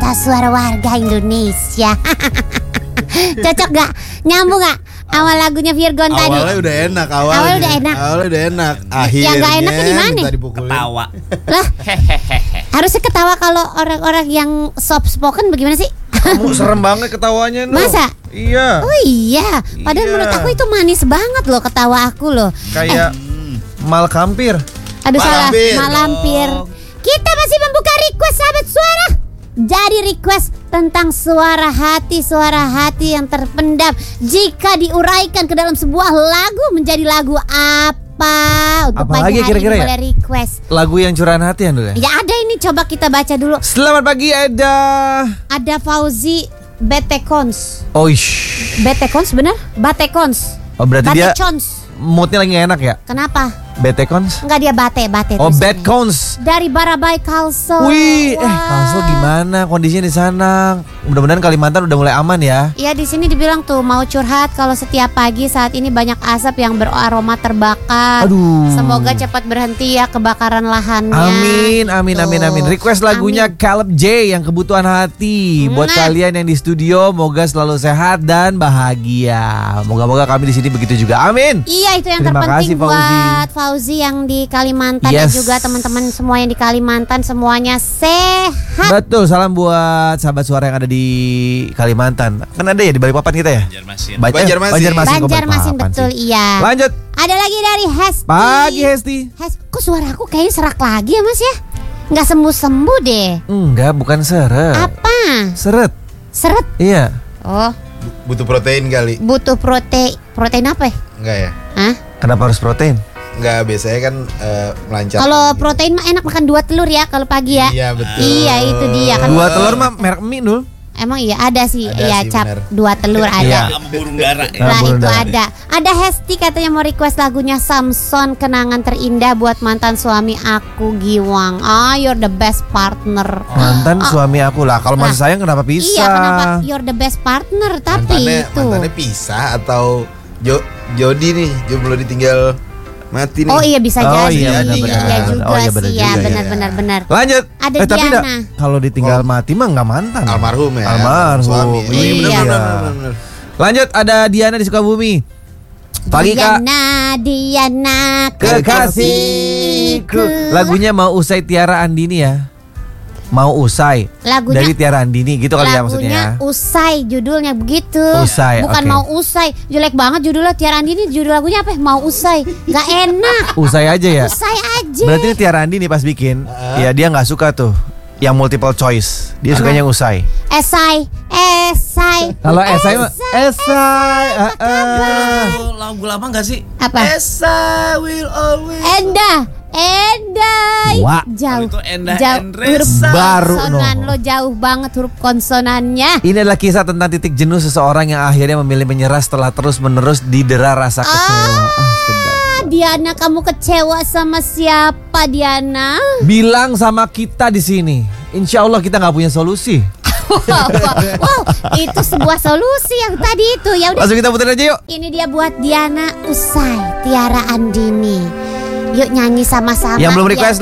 Pesta Suara Warga Indonesia. Cocok gak? Nyambung gak? Awal lagunya Virgon tadi. Awalnya udah enak. Akhirnya yang gak enaknya di mana? Ketawa. Lah. Harusnya ketawa kalau orang-orang yang soft spoken bagaimana sih? Kamu serem banget ketawanya loh. Masa? Iya. Oh iya. Padahal menurut aku itu manis banget loh ketawa aku loh. Kayak mal kampir. Aduh salah, Malampir. malampir. Kita masih membuka request sahabat suara. Jadi request tentang suara hati yang terpendam. Jika diuraikan ke dalam sebuah lagu menjadi lagu apa? Untuk Apa pagi lagi hari kira-kira ini ya? boleh request. Lagu yang curahan hati ya dulu ya. Ya ada ini, coba kita baca dulu. Selamat pagi Eda. Ada Fauzi Betekons. Oish. Betekons benar? Batekons. Oh berarti dia Batekons. moodnya lagi gak enak ya? Kenapa? Betekons? Enggak, dia bate Oh tulisannya. Bedcons. Dari Barabai Kalsel. Wih, Wah. Kalsel gimana kondisinya di sana? Mudah-mudahan Kalimantan udah mulai aman ya. Ya di sini dibilang tuh mau curhat kalau setiap pagi saat ini banyak asap yang beraroma terbakar. Aduh. Semoga cepat berhenti ya kebakaran lahannya. Amin. Request lagunya Amin. Caleb J yang Kebutuhan Hati. Buat Nah. kalian yang di studio, moga selalu sehat dan bahagia. Moga-moga kami di sini begitu juga. Amin. Iya, itu yang Terima terpenting kasih, Fauzi. buat Fauzi yang di Kalimantan dan Yes. juga teman-teman semua yang di Kalimantan semuanya sehat. Betul, salam buat sahabat suara yang ada di Kalimantan. Kan ada ya di Balikpapan kita ya? Banjarmasin. Banjarmasin. kok Banjarmasin Balikpapan betul sih. iya. Lanjut. Ada lagi dari Hesti. Pagi Hesti. Kok suara aku kayaknya serak lagi ya Mas ya? Nggak sembuh-sembuh deh. Enggak, bukan seret. Apa? Seret. Seret. Iya. Oh, Butuh protein kali. butuh protein apa ya? Enggak ya? Hah? Kenapa harus protein? Enggak, biasanya kan melancar. Kalau protein mah enak makan 2 telur ya kalau pagi ya. Iya betul. Iya, itu dia kan. 2 telur mah merek mie Nul. Emang iya ada sih. Ada Iya, sih, cap benar. 2 telur Iya. ada. Sama burung dara ya. Nah Burung itu dara. ada. Ada Hesti katanya mau request lagunya Samson, kenangan terindah buat mantan suami aku Giwang. You're the best partner. Mantan suami aku lah. Kalau masih Nah. sayang kenapa pisah? Iya, kenapa you're the best partner tapi Mantannya pisah atau Jody nih, jomblo ditinggal mati nih. Oh iya bisa Oh, jadi. iya, benar-benar. Iya juga Oh, iya, benar sih ya, juga, benar. Lanjut. Ada Tapi Diana. enggak, kalau ditinggal mati mah enggak mantan. Almarhum ya. Almarhum. Suami. Oh, Iya. benar. Lanjut, ada Diana di Sukabumi. Pagi Kak. Diana Kekasihku. Lagunya Mau Usai Tiara Andini ya. Mau usai. Lagunya Dari Tiara Andini gitu kali ya lagunya maksudnya. Usai judulnya begitu. Usai, Bukan oke. Mau Usai. Jelek banget judulnya. Tiara Andini judul lagunya apa? Mau Usai. Gak enak. Usai aja ya. Usai aja. Berarti ini Tiara Andini pas bikin, ya dia nggak suka tuh yang multiple choice. Dia sukanya yang usai. Esai. Kalau esai mah esai. Oh, lagu lama gak sih? Apa? Esa will always. Endai. Wah. Jauh. Itu Endah Jauh. Huruf Endresa. Baru konsonan no. lo jauh banget huruf konsonannya. Ini adalah kisah tentang titik jenuh seseorang yang akhirnya memilih menyerah setelah terus-menerus didera rasa kecewa. Sedap. Diana, kamu kecewa sama siapa Diana? Bilang sama kita di sini. Insya Allah kita nggak punya solusi. Wow, itu sebuah solusi yang tadi itu. Ya udah, Langsung kita putar aja yuk. ini dia buat Diana Usai Tiara Andini. Yuk nyanyi sama-sama. Yang belum ya. request